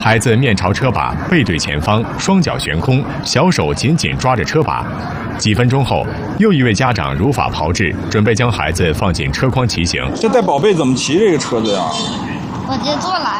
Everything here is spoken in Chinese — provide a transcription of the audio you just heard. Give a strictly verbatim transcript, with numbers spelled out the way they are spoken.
孩子面朝车把，背对前方，双脚悬空，小手紧紧抓着车把。几分钟后，又一位家长如法炮制，准备将孩子放进车筐骑行。 这带宝贝怎么骑这个车子呀？ 我直接坐了。